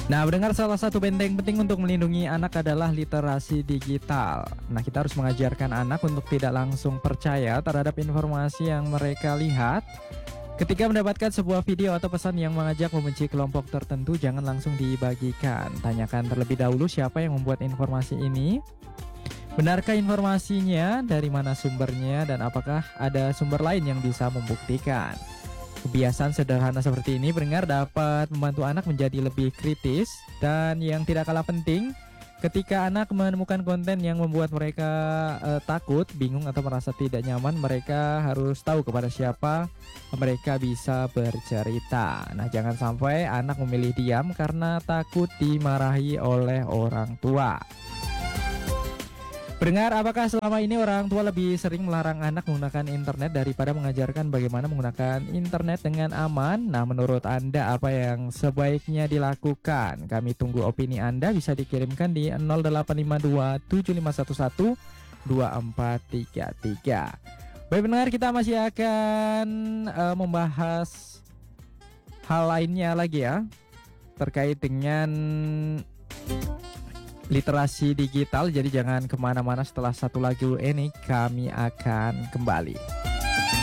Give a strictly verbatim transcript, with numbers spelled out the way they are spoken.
Nah, mendengar salah satu benteng penting untuk melindungi anak adalah literasi digital. Nah, kita harus mengajarkan anak untuk tidak langsung percaya terhadap informasi yang mereka lihat. Ketika mendapatkan sebuah video atau pesan yang mengajak membenci kelompok tertentu, jangan langsung dibagikan. Tanyakan terlebih dahulu siapa yang membuat informasi ini. Benarkah informasinya, dari mana sumbernya, dan apakah ada sumber lain yang bisa membuktikan. Kebiasaan sederhana seperti ini pendengar dapat membantu anak menjadi lebih kritis. Dan yang tidak kalah penting, ketika anak menemukan konten yang membuat mereka eh, takut, bingung, atau merasa tidak nyaman, mereka harus tahu kepada siapa mereka bisa bercerita. Nah, jangan sampai anak memilih diam karena takut dimarahi oleh orang tua. Pendengar, apakah selama ini orang tua lebih sering melarang anak menggunakan internet daripada mengajarkan bagaimana menggunakan internet dengan aman? Nah, menurut Anda apa yang sebaiknya dilakukan? Kami tunggu opini Anda, bisa dikirimkan di nol delapan lima dua tujuh lima satu satu dua empat tiga tiga. Baik pendengar, kita masih akan uh, membahas hal lainnya lagi ya, terkait dengan literasi digital. Jadi jangan kemana-mana, setelah satu lagu ini kami akan kembali.